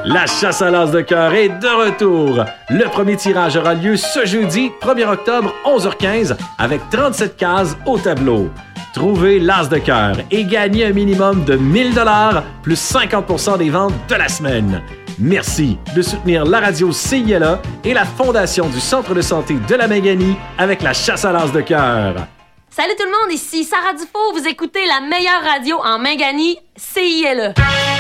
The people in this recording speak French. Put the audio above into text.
La chasse à l'as de cœur est de retour. Le premier tirage aura lieu ce jeudi, 1er octobre, 11h15, avec 37 cases au tableau. Trouvez l'as de cœur et gagnez un minimum de 1 000 $ plus 50% des ventes de la semaine. Merci de soutenir la radio CILA et la Fondation du Centre de santé de la Méganie avec la chasse à l'as de cœur. Salut tout le monde, ici Sarah Dufault. Vous écoutez la meilleure radio en Méganie, CILA.